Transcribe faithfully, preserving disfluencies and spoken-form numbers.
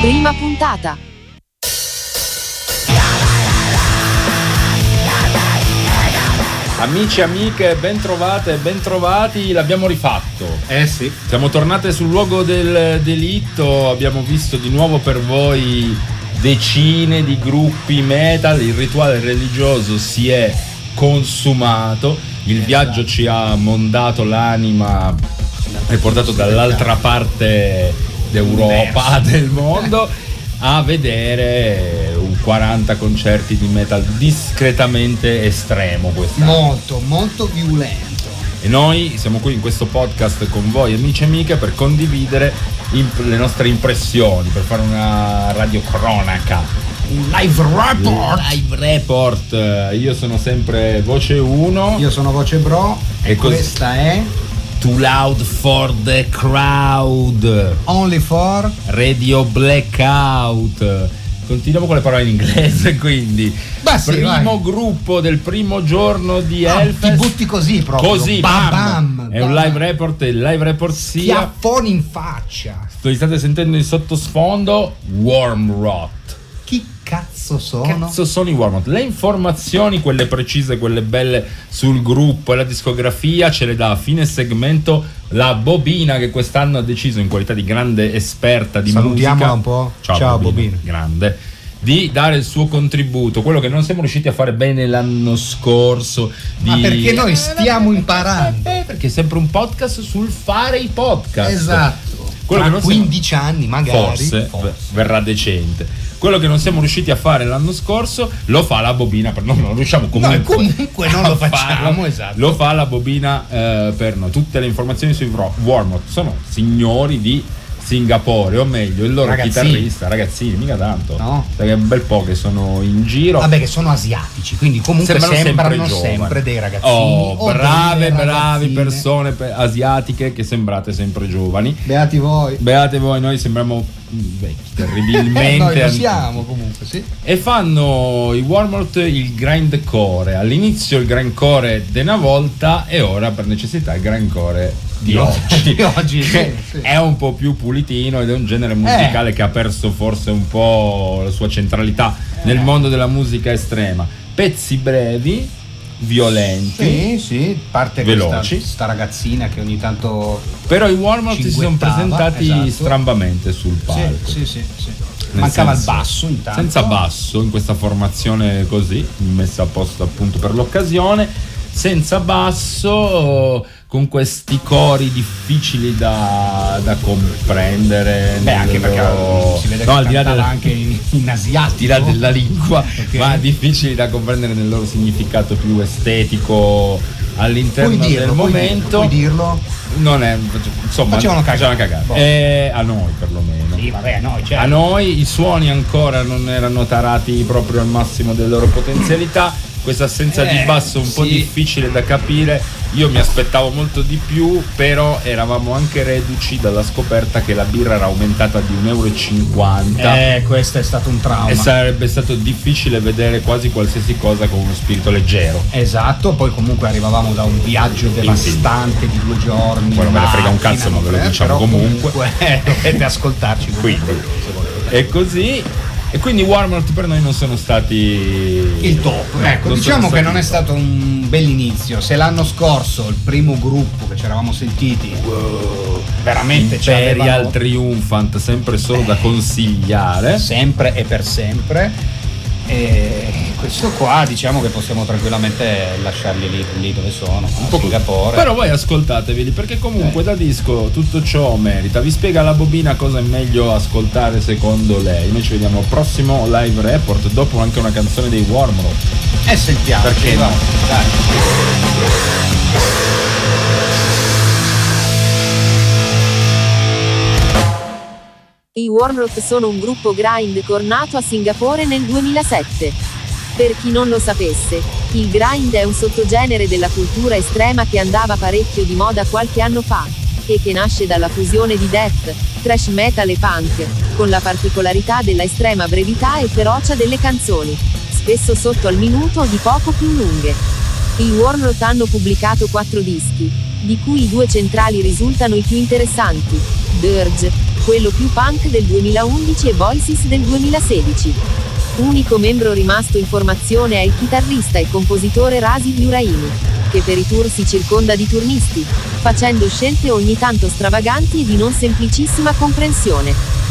Prima puntata. Amici e amiche, ben trovate, ben trovati, l'abbiamo rifatto. Eh sì. Siamo tornate sul luogo del delitto, abbiamo visto di nuovo per voi decine di gruppi metal, il rituale religioso si è consumato, il viaggio ci ha mondato l'anima e portato dall'altra parte d'Europa, del mondo, a vedere un quaranta concerti di metal discretamente estremo quest'anno. Molto, molto violento. E noi siamo qui in questo podcast con voi amici e amiche per condividere imp- le nostre impressioni, per fare una radiocronaca, Un live report. live report. Io sono sempre Voce uno. Io sono Voce Bro e, E cos- questa è Too Loud for the Crowd, Only for Radio Blackout. Continuiamo con le parole in inglese, quindi Beh, sì, primo vai. gruppo del primo giorno di Ah, Hellfest. ti butti così proprio. Così, bam, bam. bam, È bam. un live report, il live report sia Schiaffoni in faccia. Lo state sentendo in sottosfondo, Warm Rot. Chi cazzo sono? Cazzo sono i Warm Rot? Le informazioni, quelle precise, quelle belle sul gruppo e la discografia, ce le dà a fine segmento la Bobina, che quest'anno ha deciso, in qualità di grande esperta di Salutiamola musica, un po'. ciao, Ciao, Bobina, Bobina. grande, di dare il suo contributo, quello che non siamo riusciti a fare bene l'anno scorso. Di... Ma perché noi stiamo imparando. Eh, perché è sempre un podcast sul fare i podcast. Esatto. Quello Tra che non siamo- quindici anni magari. Forse, forse. v- verrà decente. Quello che non siamo riusciti a fare l'anno scorso lo fa la Bobina per noi, non riusciamo comunque, No, comunque non a lo facciamo, farlo. esatto. Lo fa la Bobina eh, per noi. Tutte le informazioni sui Wor- Warm Rot sono signori di Singapore, o meglio il loro Ragazzini. chitarrista, ragazzini, mica tanto, No. perché è un bel po' che sono in giro. Vabbè, che sono asiatici, quindi comunque Sembrano sembrano, sempre sempre, giovani. dei ragazzini. Oh, o brave, delle bravi ragazzine. persone pe- asiatiche che sembrate sempre giovani. Beati voi. Beate voi, noi sembriamo vecchi, terribilmente Eh, noi lo antichi. siamo comunque, sì. E fanno i Warm Rot il grindcore. All'inizio il grindcore di una volta e ora per necessità il grindcore di Di oggi, di oggi, sì, che sì. è un po' più pulitino ed è un genere musicale che ha perso forse un po' la sua centralità nel mondo della musica estrema. Pezzi brevi, violenti, Sì, sì, parte Veloci. questa sta ragazzina che ogni tanto però i Warm Rot si sono cinguettava, presentati esatto. strambamente sul palco. Sì, sì, sì, sì. Nel Mancava senso, il basso intanto. senza basso in questa formazione così messa apposta appunto per l'occasione, senza basso, con questi cori difficili da, da comprendere. Beh, anche nel perché loro- si vede no, che al di là cantava del- anche in, in asiatico. al di là della lingua, Ok. ma difficili da comprendere nel loro significato più estetico all'interno Puoi dirlo, del puoi momento. dirlo, puoi dirlo. Non è, insomma, Facevano cagare. cagare. Boh. Eh, a noi perlomeno. Sì, vabbè, no, certo. A noi i suoni ancora non erano tarati proprio al massimo delle loro potenzialità, questa assenza Eh, di basso un po' sì. difficile da capire. Io mi aspettavo molto di più, però eravamo anche reduci dalla scoperta che la birra era aumentata di un euro e cinquanta Eh, questo è stato un trauma. e sarebbe stato difficile vedere quasi qualsiasi cosa con uno spirito leggero. Esatto, poi comunque arrivavamo da un viaggio devastante di due giorni. Poi non me ne frega un macchina, cazzo, ma ve lo eh, diciamo però comunque. eh, dovete ascoltarci Quindi, comunque, se volete. e così, e quindi Warm Rot per noi non sono stati Il top, No, ecco, non diciamo sono che stati non è il top. stato un bell'inizio. Se l'anno scorso il primo gruppo che ci eravamo sentiti wow, veramente ci Imperial avevano Triumphant, sempre solo da consigliare. sempre e per sempre, e questo qua diciamo che possiamo tranquillamente lasciarli lì, lì dove sono, a po' Singapore. Però voi ascoltateveli, perché comunque Eh. da disco tutto ciò merita. Vi spiega la Bobina cosa è meglio ascoltare secondo lei. Noi ci vediamo al prossimo live report, dopo anche una canzone dei Warm Rot. E sentiamo, Perché sì, no? va, dai. I Warm Rot sono un gruppo grindcore nato a Singapore nel duemilasette. Per chi non lo sapesse, il grind è un sottogenere della cultura estrema che andava parecchio di moda qualche anno fa, e che nasce dalla fusione di death, thrash metal e punk, con la particolarità della estrema brevità e ferocia delle canzoni, spesso sotto al minuto o di poco più lunghe. I Warm Rot hanno pubblicato quattro dischi, di cui i due centrali risultano i più interessanti: Dirge, quello più punk del duemilaundici e Voices del duemilasedici. Unico membro rimasto in formazione è il chitarrista e compositore Rasim Yuraimi, che per i tour si circonda di turnisti, facendo scelte ogni tanto stravaganti e di non semplicissima comprensione.